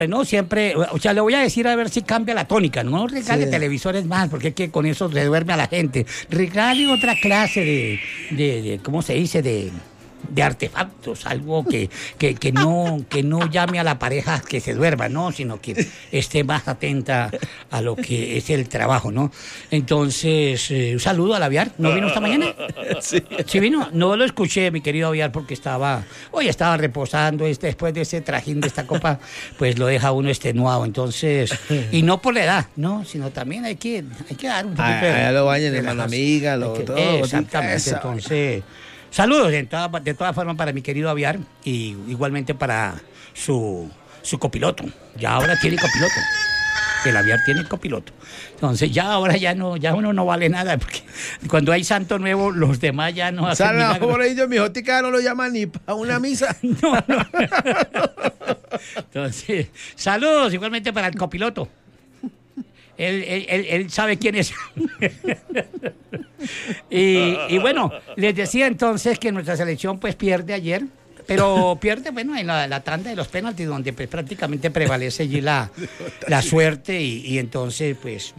No, siempre, o sea, le voy a decir a ver si cambia la tónica, no regale televisores más, porque es que con eso se duerme a la gente. Regale otra clase de ¿cómo se dice? De artefactos, algo que no llame a la pareja que se duerma, ¿no? Sino que esté más atenta a lo que es el trabajo, ¿no? Entonces, un saludo al Aviar. ¿No vino esta mañana? Sí. ¿Sí vino? No lo escuché, mi querido Aviar, porque estaba reposando después de ese trajín de esta copa, pues lo deja uno extenuado. Entonces, y no por la edad, ¿no? Sino también hay que dar un poquito de... Allá lo bañan de mano amiga, todo. Exactamente, entonces... Saludos de todas formas para mi querido Aviar y igualmente para su copiloto. Ya ahora tiene copiloto. El Aviar tiene copiloto. Entonces ya uno no vale nada porque cuando hay santo nuevo los demás ya no hacen milagros. Por ello mi jotica no lo llama ni para una misa. No. Entonces, saludos igualmente para el copiloto. Él sabe quién es. y bueno, les decía entonces que nuestra selección pues pierde ayer, pero pierde, bueno, en la tanda de los penaltis, donde pues, prácticamente prevalece allí la suerte y entonces pues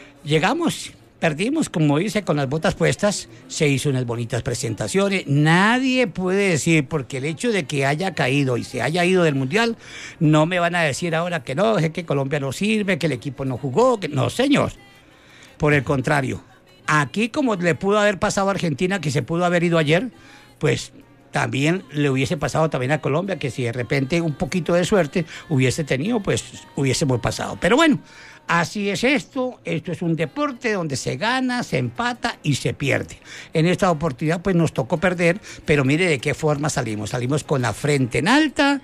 perdimos, como dice, con las botas puestas, se hizo unas bonitas presentaciones. Nadie puede decir, porque el hecho de que haya caído y se haya ido del Mundial, no me van a decir ahora que no, que Colombia no sirve, que el equipo no jugó, que no, señor. Por el contrario, aquí como le pudo haber pasado a Argentina, que se pudo haber ido ayer, pues también le hubiese pasado también a Colombia, que si de repente un poquito de suerte hubiese tenido, pues hubiésemos pasado. Pero bueno, así es esto es un deporte donde se gana, se empata y se pierde. En esta oportunidad pues nos tocó perder, pero mire de qué forma salimos con la frente en alta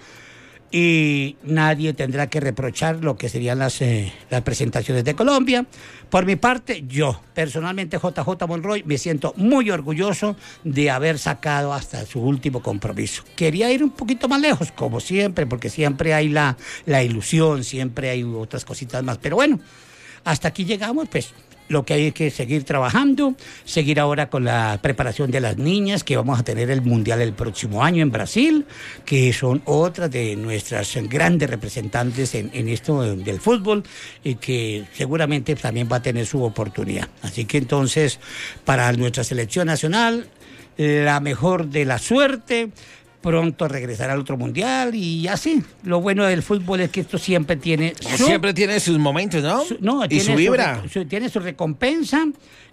y nadie tendrá que reprochar lo que serían las presentaciones de Colombia. Por mi parte, yo personalmente, JJ Monroy, me siento muy orgulloso de haber sacado hasta su último compromiso. Quería ir un poquito más lejos, como siempre, porque siempre hay la ilusión, siempre hay otras cositas más. Pero bueno, hasta aquí llegamos, pues lo que hay que seguir trabajando, seguir ahora con la preparación de las niñas, que vamos a tener el Mundial el próximo año en Brasil, que son otras de nuestras grandes representantes en esto del fútbol y que seguramente también va a tener su oportunidad. Así que entonces, para nuestra selección nacional, la mejor de la suerte. Pronto regresará al otro mundial y así. Lo bueno del fútbol es que esto siempre tiene... Siempre tiene sus momentos, ¿no? Y su vibra. Tiene su recompensa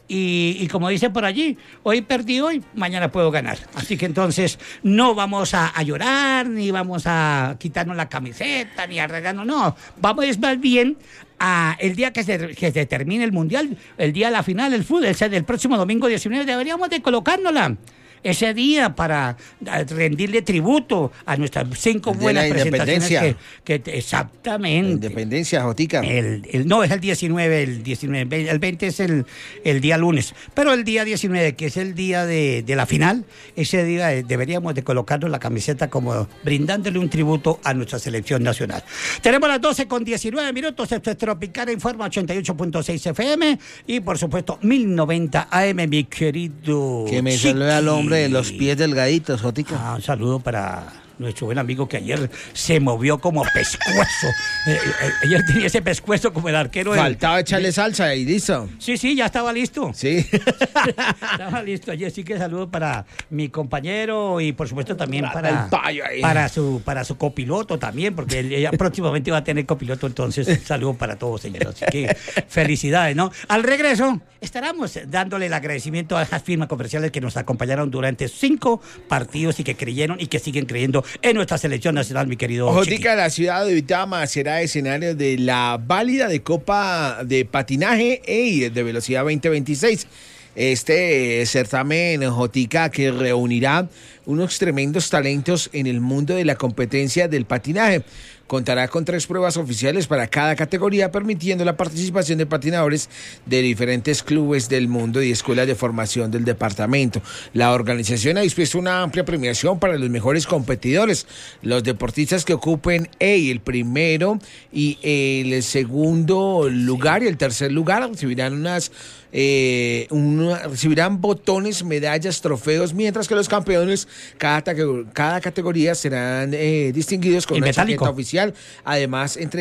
y como dice por allí, hoy perdí hoy, mañana puedo ganar. Así que entonces no vamos a llorar, ni vamos a quitarnos la camiseta, ni a regarnos, no. Vamos más bien el día que se termine el mundial, el día de la final del fútbol, el próximo domingo 19, deberíamos de colocárnosla ese día para rendirle tributo a nuestras 5 buenas presentaciones que exactamente. Independencia, Jotica. No, es el 19, el 20 es el día lunes, pero el día 19, que es el día de la final, ese día deberíamos de colocarnos la camiseta como brindándole un tributo a nuestra selección nacional. Tenemos las 12:19, esto es Tropicana Informa 88.6 FM y por supuesto 1090 AM, mi querido que me saluda al hombre de los pies delgaditos, Jotica. Un saludo para nuestro buen amigo que ayer se movió como pescuezo. Ayer tenía ese pescuezo como el arquero. Faltaba echarle salsa y listo. Sí, ya estaba listo. Sí. Estaba listo. Ayer sí que saludo para mi compañero y por supuesto también para su copiloto también, porque ella próximamente va a tener copiloto, entonces saludo para todos, señores. Así que felicidades, ¿no? Al regreso estaremos dándole el agradecimiento a esas firmas comerciales que nos acompañaron durante 5 partidos y que creyeron y que siguen creyendo en nuestra selección nacional, mi querido Jotica. La ciudad de Uitama será escenario de la válida de Copa de Patinaje de Velocidad 2026. Este certamen, Jotica, que reunirá unos tremendos talentos en el mundo de la competencia del patinaje. Contará con 3 pruebas oficiales para cada categoría, permitiendo la participación de patinadores de diferentes clubes del mundo y escuelas de formación del departamento. La organización ha dispuesto una amplia premiación para los mejores competidores. Los deportistas que ocupen el primero y el segundo lugar y el tercer lugar recibirán recibirán botones, medallas, trofeos, mientras que los campeones Cada categoría serán distinguidos con En una metálico. chaqueta oficial. Además, entre